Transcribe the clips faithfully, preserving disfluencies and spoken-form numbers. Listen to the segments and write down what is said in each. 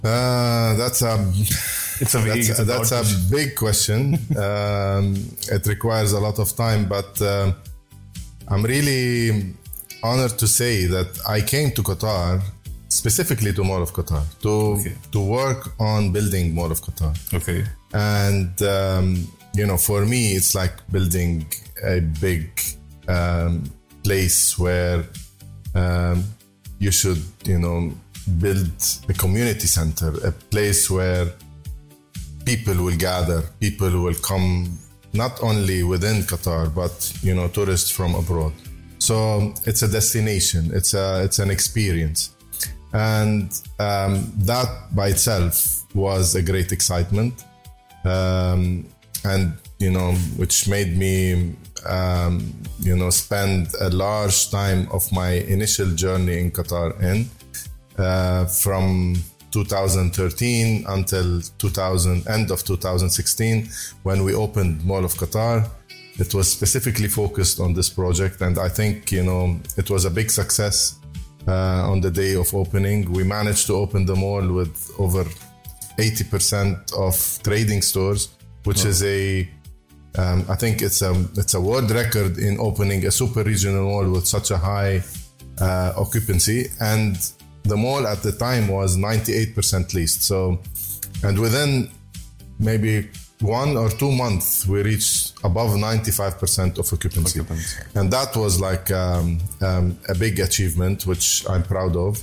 Uh, that's a it's a that's, it's a, that's a big question. um, it requires a lot of time, but uh, I'm really honored to say that I came to Qatar specifically to Mall of Qatar to Okay. to work on building Mall of Qatar. Okay. And um, you know, for me, it's like building a big um, place where um, you should, you know, build a community center, a place where people will gather, people will come not only within Qatar, but, you know, tourists from abroad. So it's a destination, it's a it's an experience. And um, that by itself was a great excitement. Um, and, you know, which made me, um, you know, spend a large time of my initial journey in Qatar in. Uh, from two thousand thirteen until two thousand, end of two thousand sixteen, when we opened Mall of Qatar. It was specifically focused on this project, and I think, you know, it was a big success uh, on the day of opening. We managed to open the mall with over eighty percent of trading stores, which Wow. is a, um, I think it's a, it's a world record in opening a super regional mall with such a high uh, occupancy. And the mall at the time was ninety-eight percent leased. So, and within maybe one or two months, we reached above ninety-five percent of occupancy. Occupancy. And that was like um, um, a big achievement, which I'm proud of.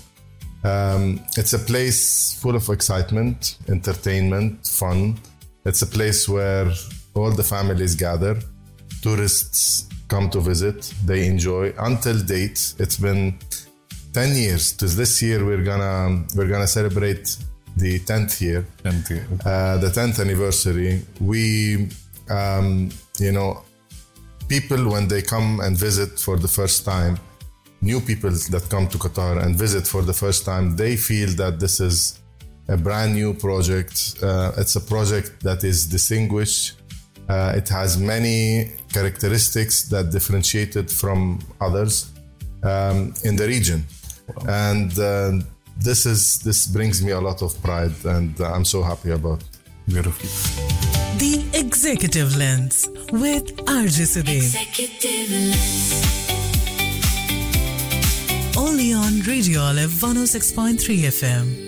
Um, it's a place full of excitement, entertainment, fun. It's a place where all the families gather. Tourists come to visit, they enjoy. Until date, it's been ten years. To this year, we're gonna we're gonna celebrate the tenth year, tenth year. uh, the tenth anniversary. We, um, you know, people when they come and visit for the first time, new people that come to Qatar and visit for the first time, they feel that this is a brand new project. Uh, it's a project that is distinguished. Uh, it has many characteristics that differentiate it from others um, in the region. Wow. And uh, this is this brings me a lot of pride, and uh, I'm so happy about it. Beautiful. The Executive Lens with R J Sudev. Executive Lens. Only on Radio Olive one oh six point three F M.